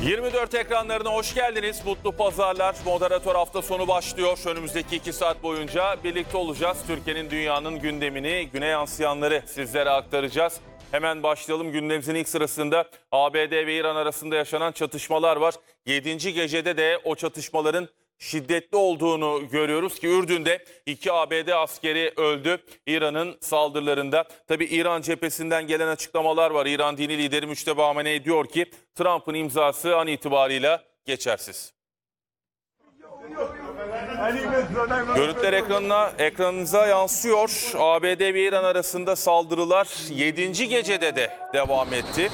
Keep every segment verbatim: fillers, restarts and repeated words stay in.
yirmi dört ekranlarına hoş geldiniz. Mutlu pazarlar. Moderatör hafta sonu başlıyor. Önümüzdeki iki saat boyunca birlikte olacağız. Türkiye'nin, dünyanın gündemini, güne yansıyanları sizlere aktaracağız. Hemen başlayalım. Gündemimizin ilk sırasında A B D ve İran arasında yaşanan çatışmalar var. yedinci gecede de o çatışmaların şiddetli olduğunu görüyoruz ki Ürdün'de iki A B D askeri öldü İran'ın saldırılarında. Tabii İran cephesinden gelen açıklamalar var. İran dini lideri Müçteba Hamenei diyor ki Trump'ın imzası an itibarıyla geçersiz. Görüntüler ekranına, ekranınıza yansıyor. A B D ve İran arasında saldırılar yedinci gecede de devam etti.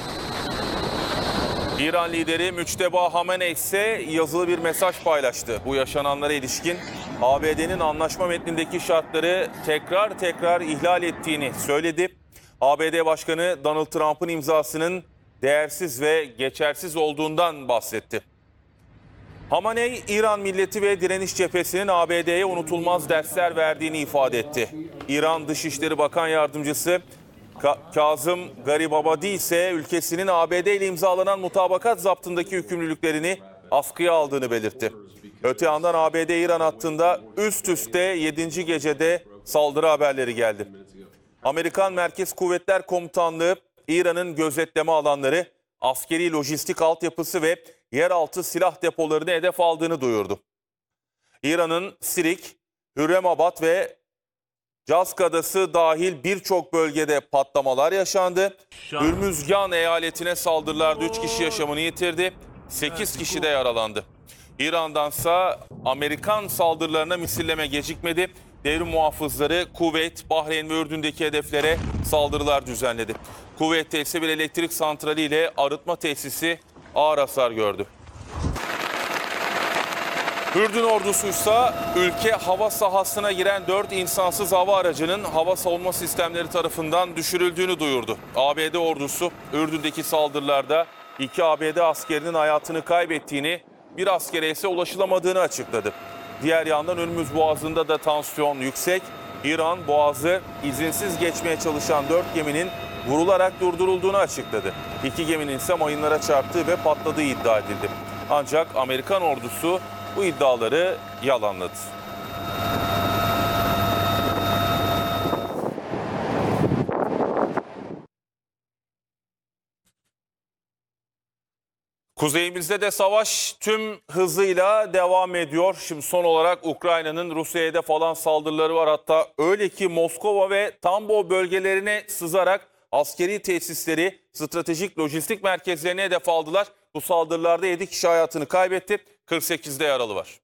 İran lideri Müçteba Hamenei ise yazılı bir mesaj paylaştı. Bu yaşananlara ilişkin A B D'nin anlaşma metnindeki şartları tekrar tekrar ihlal ettiğini söyledi. A B D Başkanı Donald Trump'ın imzasının değersiz ve geçersiz olduğundan bahsetti. Hamenei, İran milleti ve direniş cephesinin A B D'ye unutulmaz dersler verdiğini ifade etti. İran Dışişleri Bakan Yardımcısı Ka Kazım Garibabadi ise ülkesinin A B D ile imzalanan mutabakat zaptındaki yükümlülüklerini askıya aldığını belirtti. Öte yandan A B D-İran hattında üst üste yedinci gecede saldırı haberleri geldi. Amerikan Merkez Kuvvetler Komutanlığı, İran'ın gözetleme alanları, askeri lojistik altyapısı ve yeraltı silah depolarını hedef aldığını duyurdu. İran'ın Sirik, Hürremabad ve Cazk Adası dahil birçok bölgede patlamalar yaşandı. Hürmüzgan eyaletine saldırılarda üç kişi yaşamını yitirdi, sekiz kişi de yaralandı. İran'dansa Amerikan saldırılarına misilleme gecikmedi. Devrim muhafızları Kuveyt, Bahreyn ve Ürdün'deki hedeflere saldırılar düzenledi. Kuveyt'te ise bir elektrik santrali ile arıtma tesisi ağır hasar gördü. Ürdün ordusuysa ülke hava sahasına giren dört insansız hava aracının hava savunma sistemleri tarafından düşürüldüğünü duyurdu. A B D ordusu Ürdün'deki saldırılarda iki A B D askerinin hayatını kaybettiğini, bir askere ise ulaşılamadığını açıkladı. Diğer yandan Hürmüz Boğazı'nda da tansiyon yüksek. İran Boğaz'ı izinsiz geçmeye çalışan dört geminin vurularak durdurulduğunu açıkladı. İki geminin ise mayınlara çarptığı ve patladığı iddia edildi. Ancak Amerikan ordusu bu iddiaları yalanladı. Kuzeyimizde de savaş tüm hızıyla devam ediyor. Şimdi son olarak Ukrayna'nın Rusya'ya hedef alan saldırıları var. Hatta öyle ki Moskova ve Tambov bölgelerine sızarak askeri tesisleri, stratejik lojistik merkezlerine hedef aldılar. Bu saldırılarda yedi kişi hayatını kaybetti, kırk sekizde yaralı var.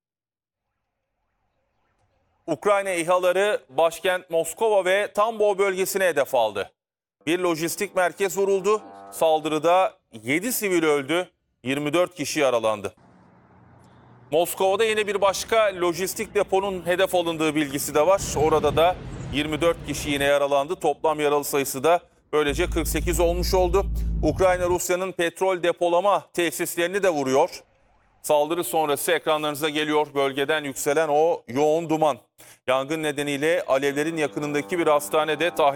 Ukrayna İHA'ları başkent Moskova ve Tambov bölgesine hedef aldı. Bir lojistik merkez vuruldu. Saldırıda yedi sivil öldü, yirmi dört kişi yaralandı. Moskova'da yine bir başka lojistik deponun hedef alındığı bilgisi de var. Orada da yirmi dört kişi yine yaralandı. Toplam yaralı sayısı da böylece kırk sekiz olmuş oldu. Ukrayna Rusya'nın petrol depolama tesislerini de vuruyor. Saldırı sonrası ekranlarınıza geliyor bölgeden yükselen o yoğun duman. Yangın nedeniyle alevlerin yakınındaki bir hastanede tahliye